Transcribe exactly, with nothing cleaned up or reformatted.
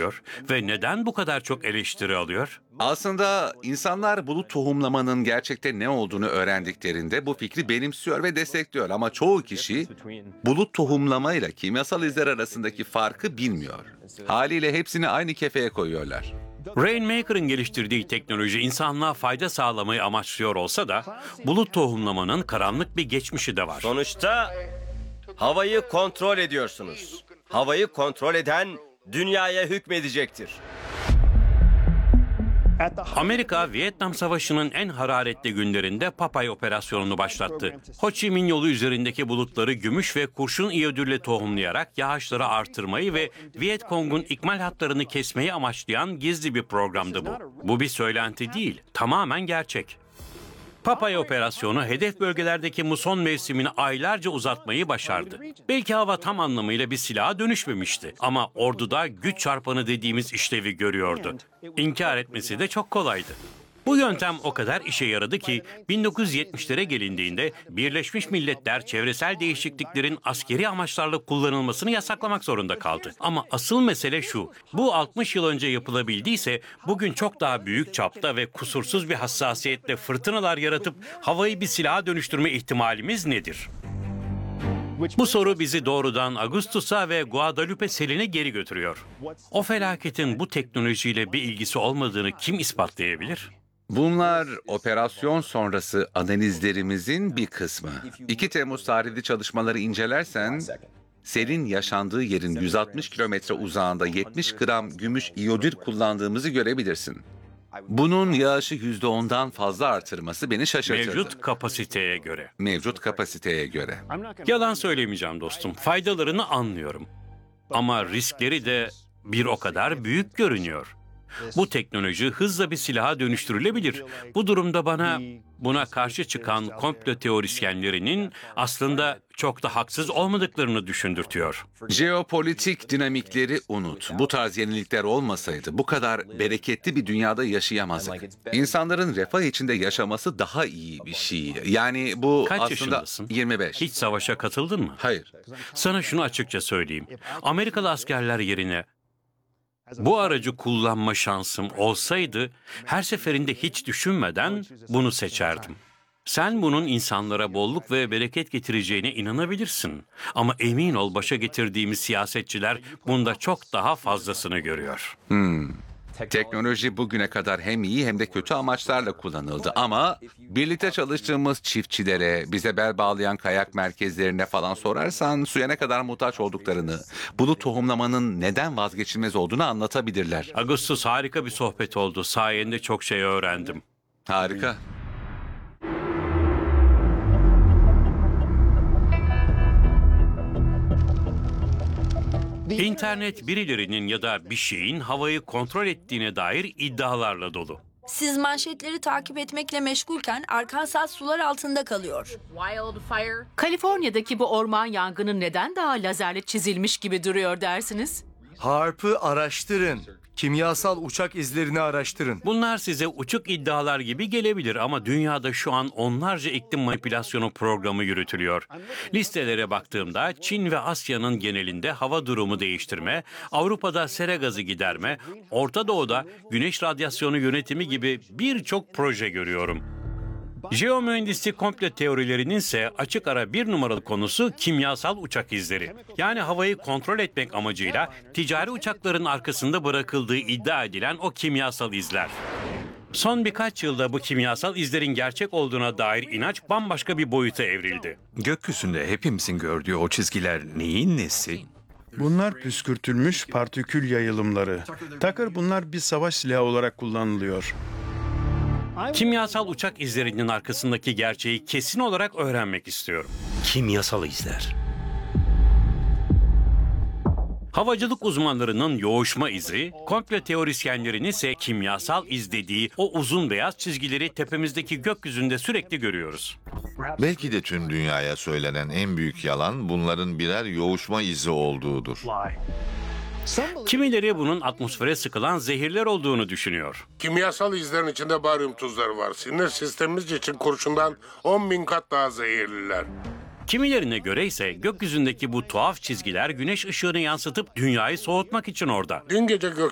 yapıyor ve neden bu kadar çok eleştiri alıyor? Aslında insanlar bulut tohumlamanın gerçekte ne olduğunu öğrendiklerinde bu fikri benimsiyor ve destekliyor. Ama çoğu kişi bulut tohumlama ile kimyasal izler arasındaki farkı bilmiyor. Haliyle hepsini aynı kefeye koyuyorlar. Rainmaker'ın geliştirdiği teknoloji insanlığa fayda sağlamayı amaçlıyor olsa da bulut tohumlamanın karanlık bir geçmişi de var. Sonuçta havayı kontrol ediyorsunuz. Havayı kontrol eden dünyaya hükmedecektir. Amerika, Vietnam Savaşı'nın en hararetli günlerinde Popeye operasyonunu başlattı. Ho Chi Minh yolu üzerindeki bulutları gümüş ve kurşun iyodürle tohumlayarak yağışları artırmayı ve Viet Cong'un ikmal hatlarını kesmeyi amaçlayan gizli bir programdı bu. Bu bir söylenti değil, tamamen gerçek. Popeye operasyonu hedef bölgelerdeki muson mevsimini aylarca uzatmayı başardı. Belki hava tam anlamıyla bir silaha dönüşmemişti ama orduda güç çarpanı dediğimiz işlevi görüyordu. İnkar etmesi de çok kolaydı. Bu yöntem o kadar işe yaradı ki bin dokuz yüz yetmişlere gelindiğinde Birleşmiş Milletler çevresel değişikliklerin askeri amaçlarla kullanılmasını yasaklamak zorunda kaldı. Ama asıl mesele şu, bu altmış yıl önce yapılabildiyse bugün çok daha büyük çapta ve kusursuz bir hassasiyetle fırtınalar yaratıp havayı bir silaha dönüştürme ihtimalimiz nedir? Bu soru bizi doğrudan Augustus'a ve Guadalupe seline geri götürüyor. O felaketin bu teknolojiyle bir ilgisi olmadığını kim ispatlayabilir? Bunlar operasyon sonrası analizlerimizin bir kısmı. iki Temmuz tarihli çalışmaları incelersen, selin yaşandığı yerin yüz altmış kilometre uzağında yetmiş gram gümüş iyodür kullandığımızı görebilirsin. Bunun yağışı yüzde ondan fazla artırması beni şaşırtırdı. Mevcut kapasiteye göre. Mevcut kapasiteye göre. Yalan söylemeyeceğim dostum. Faydalarını anlıyorum. Ama riskleri de bir o kadar büyük görünüyor. Bu teknoloji hızla bir silaha dönüştürülebilir. Bu durumda bana buna karşı çıkan komplo teorisyenlerinin aslında çok da haksız olmadıklarını düşündürtüyor. Jeopolitik dinamikleri unut. Bu tarz yenilikler olmasaydı bu kadar bereketli bir dünyada yaşayamazdık. İnsanların refah içinde yaşaması daha iyi bir şey. Yani bu Kaç aslında yaşındasın? yirmi beş. Hiç savaşa katıldın mı? Hayır. Sana şunu açıkça söyleyeyim. Amerikalı askerler yerine bu aracı kullanma şansım olsaydı her seferinde hiç düşünmeden bunu seçerdim. Sen bunun insanlara bolluk ve bereket getireceğine inanabilirsin. Ama emin ol başa getirdiğimiz siyasetçiler bunda çok daha fazlasını görüyor. Teknoloji bugüne kadar hem iyi hem de kötü amaçlarla kullanıldı ama birlikte çalıştığımız çiftçilere, bize bel bağlayan kayak merkezlerine falan sorarsan suya ne kadar muhtaç olduklarını, bulut tohumlamanın neden vazgeçilmez olduğunu anlatabilirler. Ağustos harika bir sohbet oldu. Sayende çok şey öğrendim. Harika. İnternet birilerinin ya da bir şeyin havayı kontrol ettiğine dair iddialarla dolu. Siz manşetleri takip etmekle meşgulken Arkansas sular altında kalıyor. Wildfire. Kaliforniya'daki bu orman yangını neden daha lazerle çizilmiş gibi duruyor dersiniz? Harp'ı araştırın. Kimyasal uçak izlerini araştırın. Bunlar size uçuk iddialar gibi gelebilir ama dünyada şu an onlarca iklim manipülasyonu programı yürütülüyor. Listelere baktığımda Çin ve Asya'nın genelinde hava durumu değiştirme, Avrupa'da sera gazı giderme, Orta Doğu'da güneş radyasyonu yönetimi gibi birçok proje görüyorum. Jeomühendislik komplo teorilerinin ise açık ara bir numaralı konusu kimyasal uçak izleri. Yani havayı kontrol etmek amacıyla ticari uçakların arkasında bırakıldığı iddia edilen o kimyasal izler. Son birkaç yılda bu kimyasal izlerin gerçek olduğuna dair inanç bambaşka bir boyuta evrildi. Gökyüzünde hepimizin gördüğü o çizgiler neyin nesi? Bunlar püskürtülmüş partikül yayılımları. Takır bunlar bir savaş silahı olarak kullanılıyor. Kimyasal uçak izlerinin arkasındaki gerçeği kesin olarak öğrenmek istiyorum. Kimyasal izler. Havacılık uzmanlarının yoğuşma izi, komplo teorisyenlerin ise kimyasal iz dediği o uzun beyaz çizgileri tepemizdeki gökyüzünde sürekli görüyoruz. Belki de tüm dünyaya söylenen en büyük yalan bunların birer yoğuşma izi olduğudur. Kimileri bunun atmosfere sıkılan zehirler olduğunu düşünüyor. Kimyasal izlerin içinde baryum tuzları var. Sinir sistemimiz için kurşundan on bin kat daha zehirliler. Kimilerine göre ise gökyüzündeki bu tuhaf çizgiler güneş ışığını yansıtıp dünyayı soğutmak için orada. Dün gece